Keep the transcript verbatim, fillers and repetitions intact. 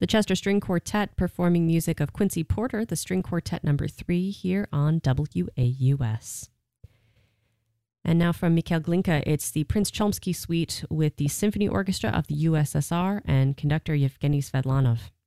The Chester String Quartet performing music of Quincy Porter, the String Quartet number three, here on W A U S. And now from Mikhail Glinka, it's the Prince Cholmsky Suite with the Symphony Orchestra of the U S S R and conductor Yevgeny Svedlanov.